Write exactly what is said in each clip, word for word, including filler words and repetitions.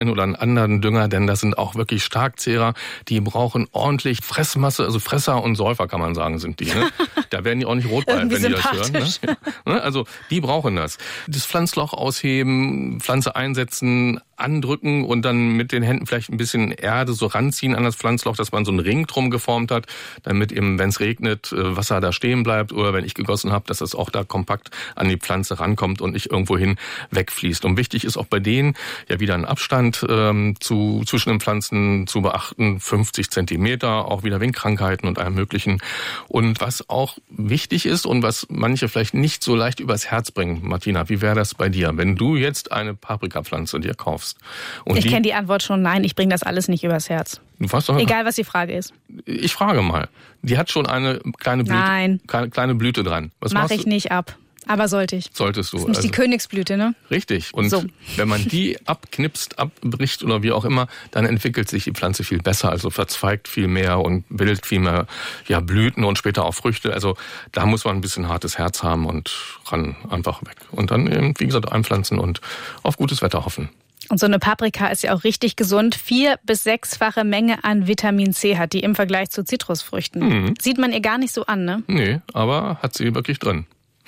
einen oder anderen Dünger, denn das sind auch wirklich Starkzehrer. Die brauchen ordentlich Fressmasse, also Fresser und Säufer kann man sagen, sind die. Ne? Da werden die auch nicht rot bei, wenn die das hören. Ne? Also die brauchen das. Das Pflanzloch ausheben, Pflanze einsetzen, andrücken und dann mit den Händen vielleicht ein bisschen Erde so ranziehen an das Pflanzloch, dass man so einen Ring drum geformt hat, damit eben, wenn es regnet, Wasser da stehen bleibt oder wenn ich gegossen habe, dass es auch da kompakt an die Pflanze rankommt und nicht irgendwohin wegfließt. Und wichtig ist auch bei denen ja wieder ein Abstand ähm, zu zwischen den Pflanzen zu beachten, fünfzig Zentimeter, auch wieder wegen Krankheiten und allem Möglichen. Und was auch wichtig ist und was manche vielleicht nicht so leicht übers Herz bringen, Martina, wie wäre das bei dir, wenn du jetzt eine Paprikapflanze dir kaufst? Und ich kenne die Antwort schon, nein, ich bringe das alles nicht übers Herz. Du weißt doch, egal, was die Frage ist. Ich frage mal. Die hat schon eine kleine Blüte, nein. kleine Blüte dran. Was mach ich nicht ab. Aber sollte ich. Solltest du. Das ist nicht also die Königsblüte, ne? Richtig. Und so. Wenn man die abknipst, abbricht oder wie auch immer, dann entwickelt sich die Pflanze viel besser, also verzweigt viel mehr und bildet viel mehr ja, Blüten und später auch Früchte. Also da muss man ein bisschen hartes Herz haben und ran einfach weg. Und dann eben, wie gesagt, einpflanzen und auf gutes Wetter hoffen. Und so eine Paprika ist ja auch richtig gesund. Vier- bis sechsfache Menge an Vitamin C hat die im Vergleich zu Zitrusfrüchten. Mhm. Sieht man ihr gar nicht so an, ne? Nee, aber hat sie wirklich drin.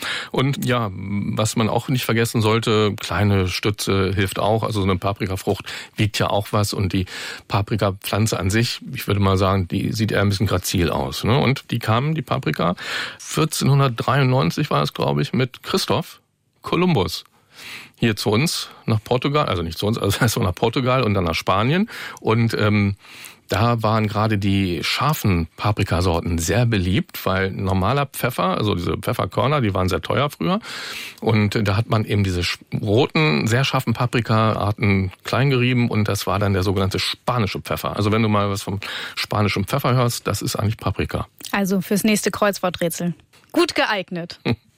Und ja, was man auch nicht vergessen sollte, kleine Stütze hilft auch. Also so eine Paprikafrucht wiegt ja auch was und die Paprikapflanze an sich, ich würde mal sagen, die sieht eher ein bisschen grazil aus. Ne? Und die kamen, die Paprika, vierzehnhundertdreiundneunzig war es, glaube ich, mit Christoph Kolumbus hier zu uns nach Portugal, also nicht zu uns, also erst mal nach Portugal und dann nach Spanien. Und ähm, da waren gerade die scharfen Paprikasorten sehr beliebt, weil normaler Pfeffer, also diese Pfefferkörner, die waren sehr teuer früher. Und da hat man eben diese roten, sehr scharfen Paprikaarten klein gerieben und das war dann der sogenannte spanische Pfeffer. Also wenn du mal was vom spanischen Pfeffer hörst, das ist eigentlich Paprika. Also fürs nächste Kreuzworträtsel. Gut geeignet.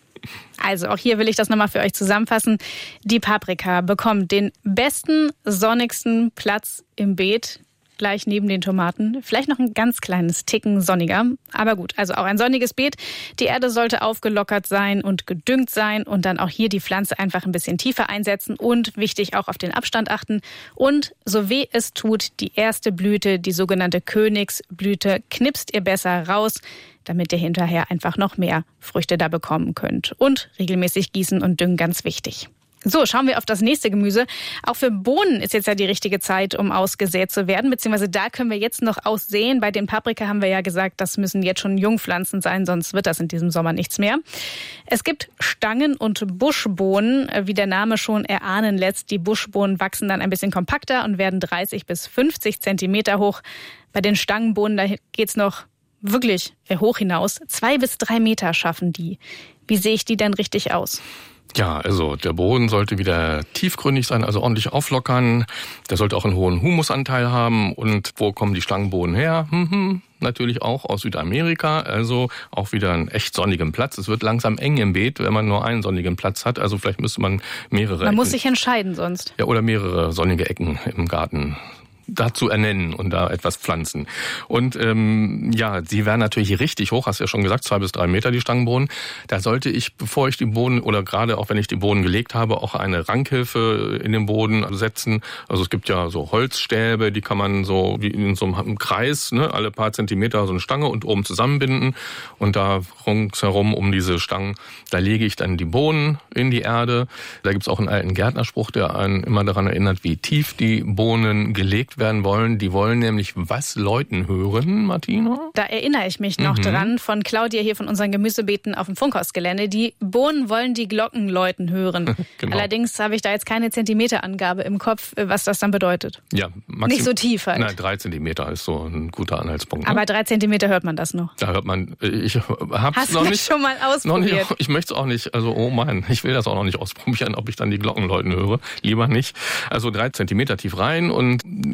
Also auch hier will ich das nochmal für euch zusammenfassen. Die Paprika bekommt den besten, sonnigsten Platz im Beet, gleich neben den Tomaten. Vielleicht noch ein ganz kleines Ticken sonniger. Aber gut, also auch ein sonniges Beet. Die Erde sollte aufgelockert sein und gedüngt sein und dann auch hier die Pflanze einfach ein bisschen tiefer einsetzen und wichtig auch auf den Abstand achten. Und so weh es tut, die erste Blüte, die sogenannte Königsblüte, knipst ihr besser raus, damit ihr hinterher einfach noch mehr Früchte da bekommen könnt. Und regelmäßig gießen und düngen, ganz wichtig. So, schauen wir auf das nächste Gemüse. Auch für Bohnen ist jetzt ja die richtige Zeit, um ausgesät zu werden, beziehungsweise da können wir jetzt noch aussäen. Bei den Paprika haben wir ja gesagt, das müssen jetzt schon Jungpflanzen sein, sonst wird das in diesem Sommer nichts mehr. Es gibt Stangen- und Buschbohnen, wie der Name schon erahnen lässt. Die Buschbohnen wachsen dann ein bisschen kompakter und werden dreißig bis fünfzig Zentimeter hoch. Bei den Stangenbohnen, da geht's noch wirklich hoch hinaus. Zwei bis drei Meter schaffen die. Wie sehe ich die denn richtig aus? Ja, also der Boden sollte wieder tiefgründig sein, also ordentlich auflockern. Der sollte auch einen hohen Humusanteil haben. Und wo kommen die Stangenbohnen her? Hm, hm, natürlich auch aus Südamerika, also auch wieder einen echt sonnigen Platz. Es wird langsam eng im Beet, wenn man nur einen sonnigen Platz hat. Also vielleicht müsste man mehrere... Man Ecken, muss sich entscheiden sonst. Ja, oder mehrere sonnige Ecken im Garten dazu ernennen und da etwas pflanzen. Und ähm, ja, sie werden natürlich richtig hoch, hast du ja schon gesagt, zwei bis drei Meter die Stangenbohnen. Da sollte ich, bevor ich die Bohnen oder gerade auch wenn ich die Bohnen gelegt habe, auch eine Rankhilfe in den Boden setzen. Also es gibt ja so Holzstäbe, die kann man so wie in so einem Kreis, ne, alle paar Zentimeter so eine Stange und oben zusammenbinden. Und da ringsherum um diese Stangen, da lege ich dann die Bohnen in die Erde. Da gibt's auch einen alten Gärtnerspruch, der einen immer daran erinnert, wie tief die Bohnen gelegt werden wollen. Die wollen nämlich was läuten hören, Martina? Da erinnere ich mich noch mhm. dran, von Claudia hier von unseren Gemüsebeeten auf dem Funkhausgelände. Die Bohnen wollen die Glocken läuten hören. Genau. Allerdings habe ich da jetzt keine Zentimeterangabe im Kopf, was das dann bedeutet. Ja, maxim- nicht so tief halt. Nein, drei Zentimeter ist so ein guter Anhaltspunkt. Ne? Aber drei Zentimeter hört man das noch. Da hört man, ich hab's Hast noch du nicht. schon mal ausprobiert? Noch nicht, ich möchte es auch nicht, also oh Mann, ich will das auch noch nicht ausprobieren, ob ich dann die Glocken läuten höre. Lieber nicht. Also drei Zentimeter tief rein und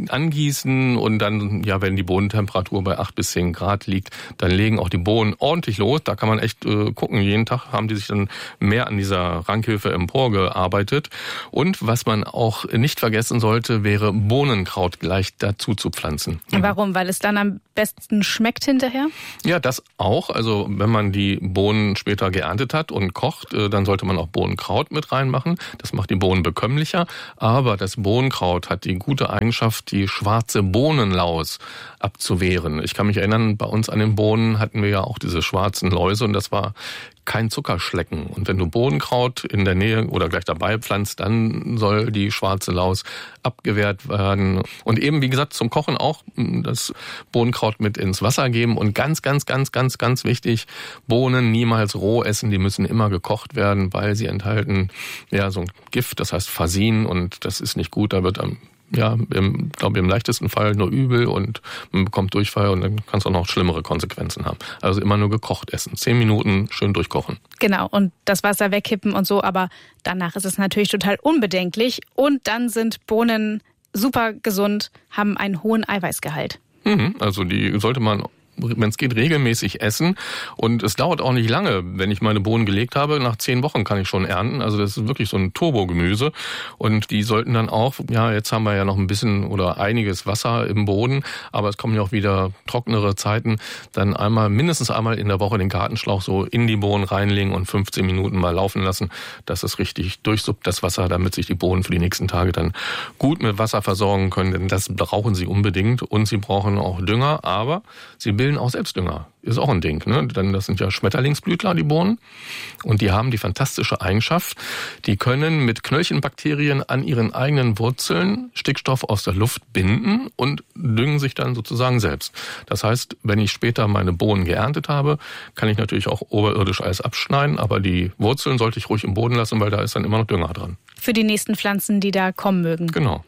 angießen und dann, ja, wenn die Bodentemperatur bei acht bis zehn Grad liegt, dann legen auch die Bohnen ordentlich los. Da kann man echt äh, gucken. Jeden Tag haben die sich dann mehr an dieser Rankhilfe emporgearbeitet. Und was man auch nicht vergessen sollte, wäre Bohnenkraut gleich dazu zu pflanzen. Warum? Weil es dann am besten schmeckt hinterher? Ja, das auch. Also wenn man die Bohnen später geerntet hat und kocht, äh, dann sollte man auch Bohnenkraut mit reinmachen. Das macht die Bohnen bekömmlicher. Aber das Bohnenkraut hat die gute Eigenschaft, die schwarze Bohnenlaus abzuwehren. Ich kann mich erinnern, bei uns an den Bohnen hatten wir ja auch diese schwarzen Läuse und das war kein Zuckerschlecken. Und wenn du Bohnenkraut in der Nähe oder gleich dabei pflanzt, dann soll die schwarze Laus abgewehrt werden. Und eben, wie gesagt, zum Kochen auch das Bohnenkraut mit ins Wasser geben. Und ganz, ganz, ganz, ganz, ganz wichtig, Bohnen niemals roh essen. Die müssen immer gekocht werden, weil sie enthalten ja so ein Gift, das heißt Fasin. Und das ist nicht gut. Da wird am Ja, im, glaube ich, im leichtesten Fall nur übel und man bekommt Durchfall und dann kann es auch noch schlimmere Konsequenzen haben. Also immer nur gekocht essen. Zehn Minuten schön durchkochen. Genau, und das Wasser wegkippen und so, aber danach ist es natürlich total unbedenklich. Und dann sind Bohnen super gesund, haben einen hohen Eiweißgehalt. Mhm, also die sollte man, wenn es geht, regelmäßig essen. Und es dauert auch nicht lange. Wenn ich meine Bohnen gelegt habe, nach zehn Wochen kann ich schon ernten. Also das ist wirklich so ein Turbogemüse. Und die sollten dann auch, ja, jetzt haben wir ja noch ein bisschen oder einiges Wasser im Boden, aber es kommen ja auch wieder trockenere Zeiten. Dann einmal, mindestens einmal in der Woche den Gartenschlauch so in die Bohnen reinlegen und fünfzehn Minuten mal laufen lassen, dass es richtig durchsuppt, das Wasser, damit sich die Bohnen für die nächsten Tage dann gut mit Wasser versorgen können. Denn das brauchen sie unbedingt. Und sie brauchen auch Dünger, aber sie bilden auch Selbstdünger. Ist auch ein Ding, ne? Denn das sind ja Schmetterlingsblütler, die Bohnen. Und die haben die fantastische Eigenschaft, die können mit Knöllchenbakterien an ihren eigenen Wurzeln Stickstoff aus der Luft binden und düngen sich dann sozusagen selbst. Das heißt, wenn ich später meine Bohnen geerntet habe, kann ich natürlich auch oberirdisch alles abschneiden, aber die Wurzeln sollte ich ruhig im Boden lassen, weil da ist dann immer noch Dünger dran. Für die nächsten Pflanzen, die da kommen mögen. Genau.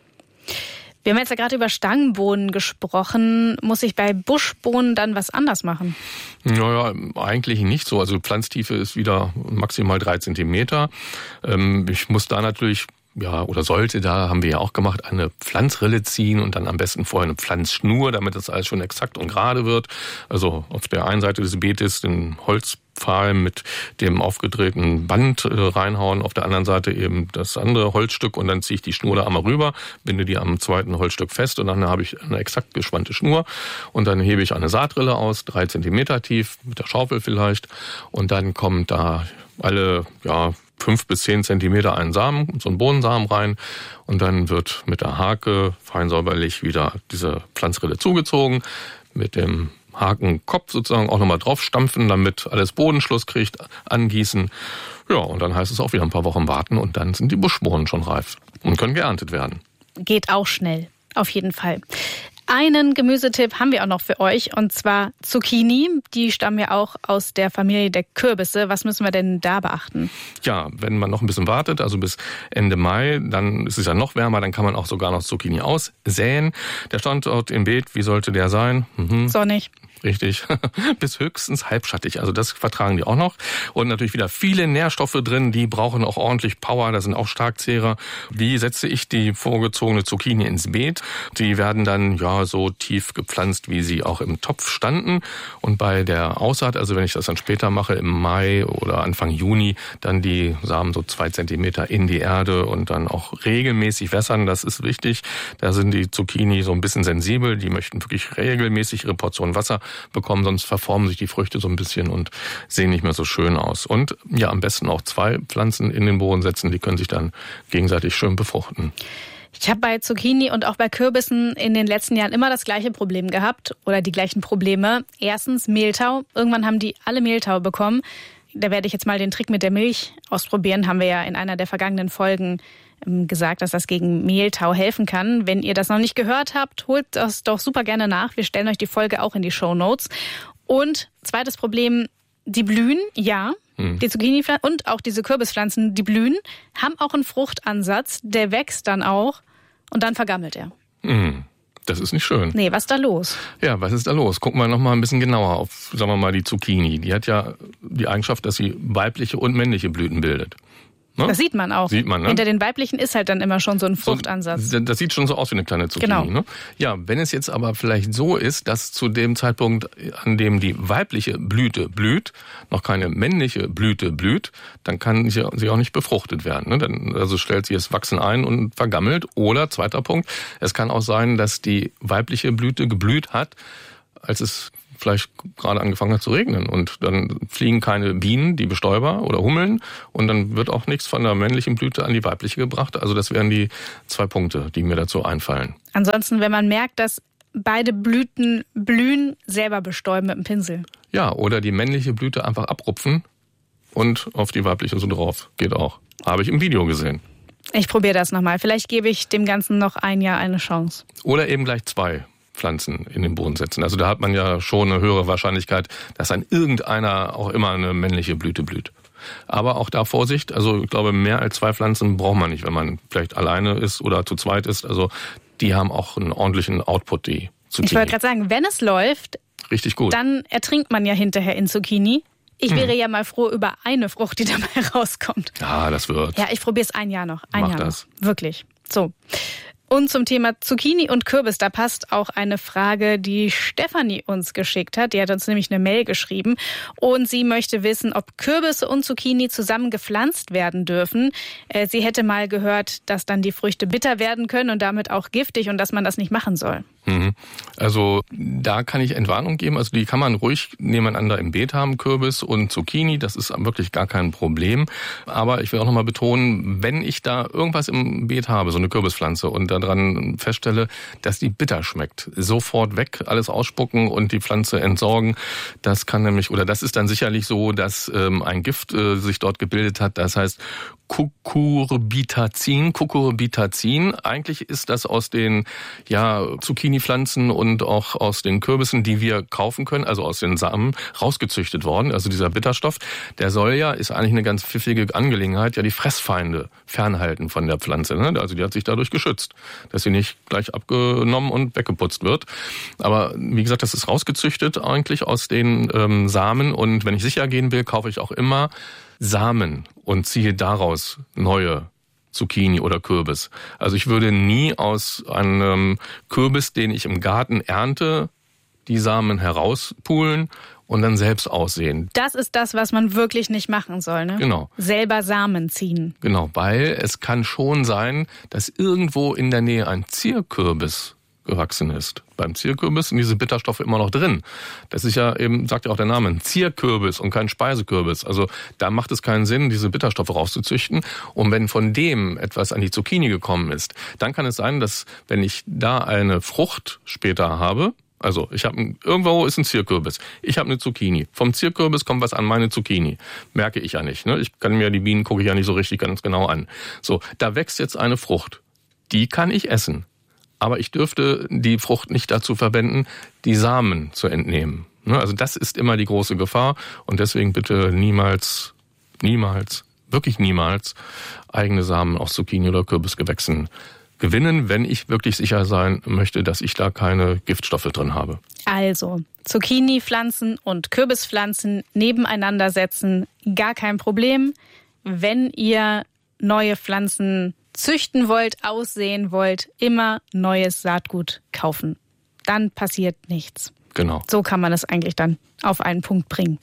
Wir haben jetzt ja gerade über Stangenbohnen gesprochen. Muss ich bei Buschbohnen dann was anders machen? Naja, eigentlich nicht so. Also Pflanztiefe ist wieder maximal drei Zentimeter. Ich muss da natürlich, ja, oder sollte, da haben wir ja auch gemacht, eine Pflanzrille ziehen und dann am besten vorher eine Pflanzschnur, damit das alles schon exakt und gerade wird. Also auf der einen Seite des Beetes den Holzpfahl mit dem aufgedrehten Band reinhauen, auf der anderen Seite eben das andere Holzstück und dann ziehe ich die Schnur da einmal rüber, binde die am zweiten Holzstück fest und dann habe ich eine exakt gespannte Schnur und dann hebe ich eine Saatrille aus, drei Zentimeter tief, mit der Schaufel vielleicht und dann kommt da alle, ja, fünf bis zehn Zentimeter einen Samen, so einen Bohnensamen rein und dann wird mit der Hake fein säuberlich wieder diese Pflanzrille zugezogen, mit dem Hakenkopf sozusagen auch nochmal drauf stampfen, damit alles Bodenschluss kriegt, angießen. Ja, und dann heißt es auch wieder ein paar Wochen warten und dann sind die Buschbohnen schon reif und können geerntet werden. Geht auch schnell, auf jeden Fall. Einen Gemüsetipp haben wir auch noch für euch, und zwar Zucchini. Die stammen ja auch aus der Familie der Kürbisse. Was müssen wir denn da beachten? Ja, wenn man noch ein bisschen wartet, also bis Ende Mai, dann ist es ja noch wärmer, dann kann man auch sogar noch Zucchini aussäen. Der Standort im Beet, wie sollte der sein? Mhm. Sonnig. Richtig, bis höchstens halbschattig. Also das vertragen die auch noch. Und natürlich wieder viele Nährstoffe drin, die brauchen auch ordentlich Power, das sind auch Starkzehrer. Wie setze ich die vorgezogene Zucchini ins Beet? Die werden dann ja so tief gepflanzt, wie sie auch im Topf standen. Und bei der Aussaat, also wenn ich das dann später mache, im Mai oder Anfang Juni, dann die Samen so zwei Zentimeter in die Erde und dann auch regelmäßig wässern, das ist wichtig. Da sind die Zucchini so ein bisschen sensibel, die möchten wirklich regelmäßig ihre Portion Wasser bekommen, sonst verformen sich die Früchte so ein bisschen und sehen nicht mehr so schön aus. Und ja, am besten auch zwei Pflanzen in den Boden setzen, die können sich dann gegenseitig schön befruchten. Ich habe bei Zucchini und auch bei Kürbissen in den letzten Jahren immer das gleiche Problem gehabt oder die gleichen Probleme. Erstens Mehltau. Irgendwann haben die alle Mehltau bekommen. Da werde ich jetzt mal den Trick mit der Milch ausprobieren. Haben wir ja in einer der vergangenen Folgen gesagt, dass das gegen Mehltau helfen kann. Wenn ihr das noch nicht gehört habt, holt das doch super gerne nach. Wir stellen euch die Folge auch in die Shownotes. Und zweites Problem, die blühen, ja. Hm. Die Zucchini und auch diese Kürbispflanzen, die blühen, haben auch einen Fruchtansatz, der wächst dann auch und dann vergammelt er. Hm. Das ist nicht schön. Nee, was ist da los? Ja, was ist da los? Gucken wir noch mal ein bisschen genauer auf, sagen wir mal, die Zucchini. Die hat ja die Eigenschaft, dass sie weibliche und männliche Blüten bildet. Ne? Das sieht man auch. Sieht man, ne? Hinter den weiblichen ist halt dann immer schon so ein Fruchtansatz. So, das sieht schon so aus wie eine kleine Zucchini. Genau. Ne? Ja, wenn es jetzt aber vielleicht so ist, dass zu dem Zeitpunkt, an dem die weibliche Blüte blüht, noch keine männliche Blüte blüht, dann kann sie, sie auch nicht befruchtet werden. Ne? Dann, also stellt sie das Wachsen ein und vergammelt. Oder, zweiter Punkt, es kann auch sein, dass die weibliche Blüte geblüht hat, als es vielleicht gerade angefangen hat zu regnen und dann fliegen keine Bienen, die Bestäuber oder Hummeln und dann wird auch nichts von der männlichen Blüte an die weibliche gebracht. Also das wären die zwei Punkte, die mir dazu einfallen. Ansonsten, wenn man merkt, dass beide Blüten blühen, selber bestäuben mit dem Pinsel. Ja, oder die männliche Blüte einfach abrupfen und auf die weibliche so drauf. Geht auch. Habe ich im Video gesehen. Ich probiere das nochmal. Vielleicht gebe ich dem Ganzen noch ein Jahr eine Chance. Oder eben gleich zwei Pflanzen in den Boden setzen. Also da hat man ja schon eine höhere Wahrscheinlichkeit, dass an irgendeiner auch immer eine männliche Blüte blüht. Aber auch da Vorsicht, also ich glaube, mehr als zwei Pflanzen braucht man nicht, wenn man vielleicht alleine ist oder zu zweit ist. Also die haben auch einen ordentlichen Output, die Zucchini. Ich wollte gerade sagen, wenn es läuft, richtig gut, dann ertrinkt man ja hinterher in Zucchini. Ich wäre hm. ja mal froh über eine Frucht, die dabei rauskommt. Ja, das wird. Ja, ich probiere es ein Jahr noch. Ein Mach Jahr das. noch. Wirklich. So. Und zum Thema Zucchini und Kürbis, da passt auch eine Frage, die Stefanie uns geschickt hat. Die hat uns nämlich eine Mail geschrieben und sie möchte wissen, ob Kürbisse und Zucchini zusammen gepflanzt werden dürfen. Sie hätte mal gehört, dass dann die Früchte bitter werden können und damit auch giftig und dass man das nicht machen soll. Also da kann ich Entwarnung geben. Also die kann man ruhig nebeneinander im Beet haben, Kürbis und Zucchini. Das ist wirklich gar kein Problem. Aber ich will auch nochmal betonen, wenn ich da irgendwas im Beet habe, so eine Kürbispflanze, und daran feststelle, dass die bitter schmeckt, sofort weg, alles ausspucken und die Pflanze entsorgen. Das kann nämlich, oder das ist dann sicherlich so, dass ähm, ein Gift äh, sich dort gebildet hat. Das heißt Cucurbitazin. Cucurbitazin. Eigentlich ist das aus den ja Zucchini-Pflanzen und auch aus den Kürbissen, die wir kaufen können, also aus den Samen, rausgezüchtet worden. Also dieser Bitterstoff, der soll ja, ist eigentlich eine ganz pfiffige Angelegenheit, ja die Fressfeinde fernhalten von der Pflanze. Ne? Also die hat sich dadurch geschützt, dass sie nicht gleich abgenommen und weggeputzt wird. Aber wie gesagt, das ist rausgezüchtet eigentlich aus den ähm, Samen. Und wenn ich sicher gehen will, kaufe ich auch immer Samen und ziehe daraus neue Zucchini oder Kürbis. Also ich würde nie aus einem Kürbis, den ich im Garten ernte, die Samen herauspulen und dann selbst aussehen. Das ist das, was man wirklich nicht machen soll, ne? Genau. Selber Samen ziehen. Genau, weil es kann schon sein, dass irgendwo in der Nähe ein Zierkürbis gewachsen ist. Beim Zierkürbis sind diese Bitterstoffe immer noch drin. Das ist ja eben, sagt ja auch der Name, ein Zierkürbis und kein Speisekürbis. Also da macht es keinen Sinn, diese Bitterstoffe rauszuzüchten. Und wenn von dem etwas an die Zucchini gekommen ist, dann kann es sein, dass wenn ich da eine Frucht später habe, also ich habe irgendwo ist ein Zierkürbis, ich habe eine Zucchini. Vom Zierkürbis kommt was an meine Zucchini. Merke ich ja nicht. Ne? Ich kann mir die Bienen, gucke ich ja nicht so richtig ganz genau an. So, da wächst jetzt eine Frucht. Die kann ich essen. Aber ich dürfte die Frucht nicht dazu verwenden, die Samen zu entnehmen. Also das ist immer die große Gefahr. Und deswegen bitte niemals, niemals, wirklich niemals eigene Samen aus Zucchini oder Kürbisgewächsen gewinnen, wenn ich wirklich sicher sein möchte, dass ich da keine Giftstoffe drin habe. Also Zucchini-Pflanzen und Kürbispflanzen nebeneinander setzen, gar kein Problem. Wenn ihr neue Pflanzen züchten wollt, aussehen wollt, immer neues Saatgut kaufen. Dann passiert nichts. Genau. So kann man es eigentlich dann auf einen Punkt bringen.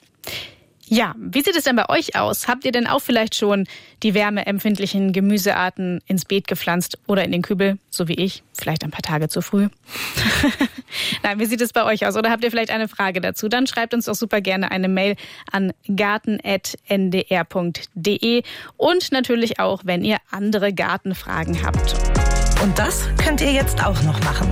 Ja, wie sieht es denn bei euch aus? Habt ihr denn auch vielleicht schon die wärmeempfindlichen Gemüsearten ins Beet gepflanzt oder in den Kübel, so wie ich? Vielleicht ein paar Tage zu früh. Nein, wie sieht es bei euch aus? Oder habt ihr vielleicht eine Frage dazu? Dann schreibt uns doch super gerne eine Mail an garten at n d r punkt d e und natürlich auch, wenn ihr andere Gartenfragen habt. Und das könnt ihr jetzt auch noch machen.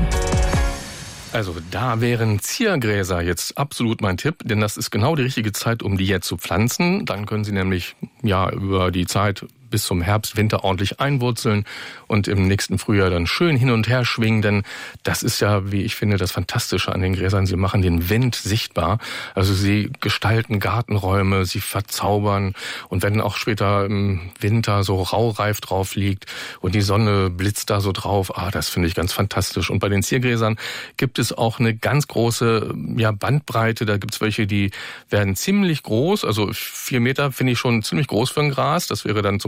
Also da wären Ziergräser jetzt absolut mein Tipp, denn das ist genau die richtige Zeit, um die jetzt zu pflanzen. Dann können sie nämlich ja über die Zeit bis zum Herbst, Winter ordentlich einwurzeln und im nächsten Frühjahr dann schön hin und her schwingen, denn das ist ja, wie ich finde, das Fantastische an den Gräsern. Sie machen den Wind sichtbar, also sie gestalten Gartenräume, sie verzaubern und wenn auch später im Winter so Raureif drauf liegt und die Sonne blitzt da so drauf, ah, das finde ich ganz fantastisch. Und bei den Ziergräsern gibt es auch eine ganz große ja, Bandbreite, da gibt es welche, die werden ziemlich groß, also vier Meter finde ich schon ziemlich groß für ein Gras, das wäre dann zum Beispiel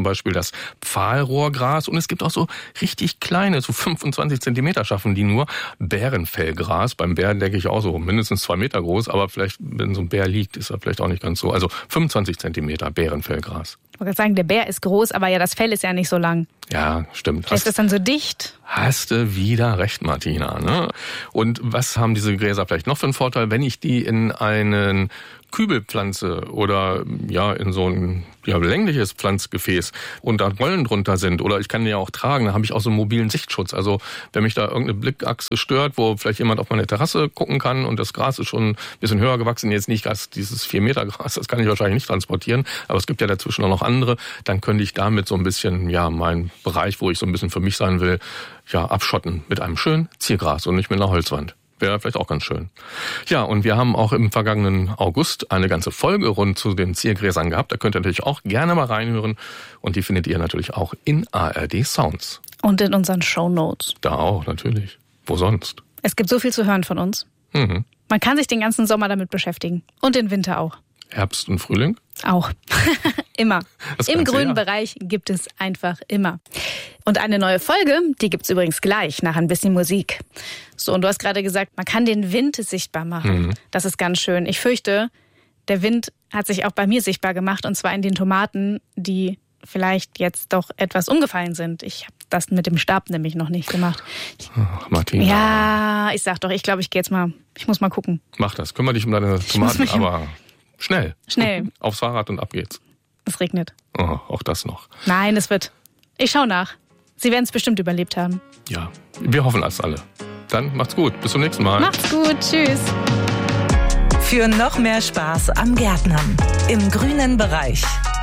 Beispiel das Pfahlrohrgras. Und es gibt auch so richtig kleine, so fünfundzwanzig Zentimeter schaffen die nur, Bärenfellgras. Beim Bären denke ich auch so mindestens zwei Meter groß, aber vielleicht, wenn so ein Bär liegt, ist er vielleicht auch nicht ganz so. Also fünfundzwanzig Zentimeter Bärenfellgras. Ich wollte sagen, der Bär ist groß, aber ja, das Fell ist ja nicht so lang. Ja, stimmt. Ist das dann so dicht? Hast du wieder recht, Martina. Ne? Und was haben diese Gräser vielleicht noch für einen Vorteil, wenn ich die in einen Kübel pflanze oder ja in so ein ja, längliches Pflanzgefäß und da Rollen drunter sind oder ich kann die ja auch tragen, dann habe ich auch so einen mobilen Sichtschutz. Also wenn mich da irgendeine Blickachse stört, wo vielleicht jemand auf meine Terrasse gucken kann und das Gras ist schon ein bisschen höher gewachsen, jetzt nicht ganz dieses vier Meter Gras, das kann ich wahrscheinlich nicht transportieren, aber es gibt ja dazwischen auch noch andere, dann könnte ich damit so ein bisschen, ja, meinen Bereich, wo ich so ein bisschen für mich sein will, ja, abschotten mit einem schönen Ziergras und nicht mit einer Holzwand. Wäre vielleicht auch ganz schön. Ja, und wir haben auch im vergangenen August eine ganze Folge rund zu den Ziergräsern gehabt. Da könnt ihr natürlich auch gerne mal reinhören. Und die findet ihr natürlich auch in A R D Sounds. Und in unseren Shownotes. Da auch, natürlich. Wo sonst? Es gibt so viel zu hören von uns. Mhm. Man kann sich den ganzen Sommer damit beschäftigen. Und den Winter auch. Herbst und Frühling? Auch. Immer. Im grünen Jahr. Bereich gibt es einfach immer. Und eine neue Folge, die gibt's übrigens gleich nach ein bisschen Musik. So, und du hast gerade gesagt, man kann den Wind sichtbar machen. Mhm. Das ist ganz schön. Ich fürchte, der Wind hat sich auch bei mir sichtbar gemacht, und zwar in den Tomaten, die vielleicht jetzt doch etwas umgefallen sind. Ich habe das mit dem Stab nämlich noch nicht gemacht. Ach, Martina. Ja, ich sag doch, ich glaube, ich gehe jetzt mal, ich muss mal gucken. Mach das, kümmere dich um deine Tomaten, aber schnell. Schnell. Aufs Fahrrad und ab geht's. Es regnet. Oh, auch das noch. Nein, es wird. Ich schau nach. Sie werden es bestimmt überlebt haben. Ja, wir hoffen das alle. Dann macht's gut. Bis zum nächsten Mal. Macht's gut. Tschüss. Für noch mehr Spaß am Gärtnern im grünen Bereich.